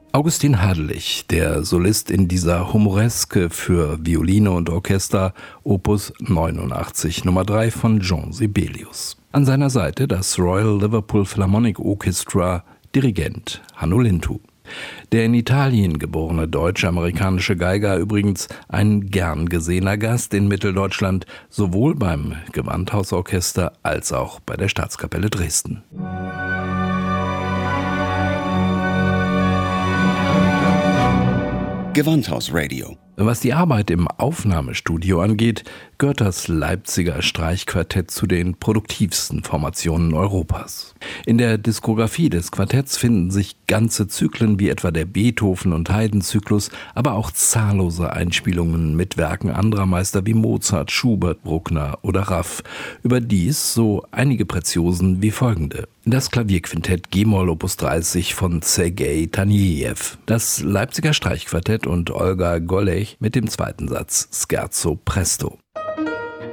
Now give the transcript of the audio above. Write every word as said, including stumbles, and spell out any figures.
Augustin Hadelich, der Solist in dieser Humoreske für Violine und Orchester, Opus neunundachtzig, Nummer drei von Jean Sibelius. An seiner Seite das Royal Liverpool Philharmonic Orchestra, Dirigent Hanno Lintu. Der in Italien geborene deutsch-amerikanische Geiger übrigens ein gern gesehener Gast in Mitteldeutschland, sowohl beim Gewandhausorchester als auch bei der Staatskapelle Dresden. Gewandhaus-Radio. Was die Arbeit im Aufnahmestudio angeht, gehört das Leipziger Streichquartett zu den produktivsten Formationen Europas. In der Diskografie des Quartetts finden sich ganze Zyklen wie etwa der Beethoven- und Haydn-Zyklus, aber auch zahllose Einspielungen mit Werken anderer Meister wie Mozart, Schubert, Bruckner oder Raff. Überdies so einige Preziosen wie folgende: Das Klavierquintett G-Moll Opus dreißig von Sergei Tanejew, das Leipziger Streichquartett und Olga Golech mit dem zweiten Satz Scherzo Presto.